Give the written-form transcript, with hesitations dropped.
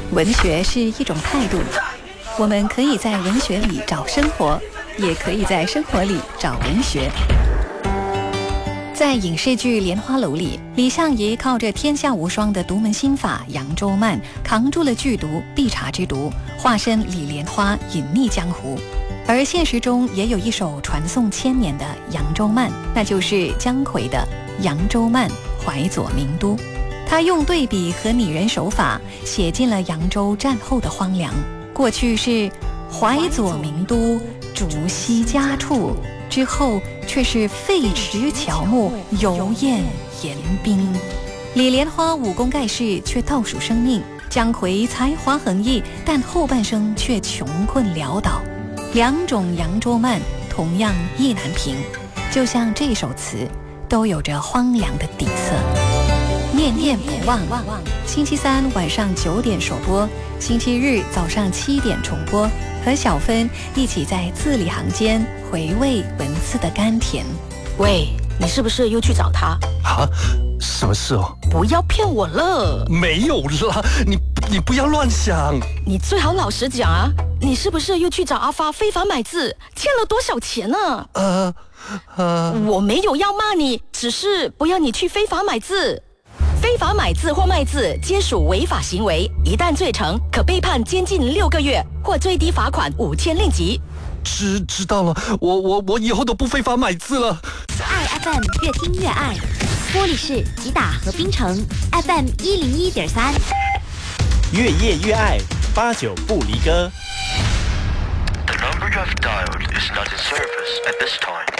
文学是一种态度，我们可以在文学里找生活，也可以在生活里找文学。在影视剧《莲花楼》里，李相夷靠着天下无双的独门心法扬州慢，扛住了剧毒必察之毒，化身李莲花隐匿江湖。而现实中也有一首传颂千年的扬州慢，那就是姜夔的《扬州慢·淮左名都》。他用对比和拟人手法写尽了扬州战后的荒凉。过去是淮左名都，竹溪家处，之后却是废池乔木，油砚盐冰。李莲花武功盖世，却倒数生命；姜夔才华横溢，但后半生却穷困潦倒。两种扬州慢同样意难平，就像这首词都有着荒凉的底色。念念不忘，星期三晚上9点首播，星期日早上7点重播，和小芬一起在字里行间回味文字的甘甜。 喂，你是不是又去找他啊？什么事哦？ 不要骗我了。 没有啦，你不要乱想。 你最好老实讲啊，你是不是又去找阿发非法买字，欠了多少钱呢？我没有要骂你，只是不要你去非法买字。非法买字或卖字皆属违法行为，一旦罪成，可被判监禁6个月，或最低罚款5000令吉。 知道了，我以后都不非法买字了。 爱 FM 越听越爱，玻璃市吉打和槟城 FM 101.3， 越夜越爱，89不离歌。 The number you have dialed is not in service at this time.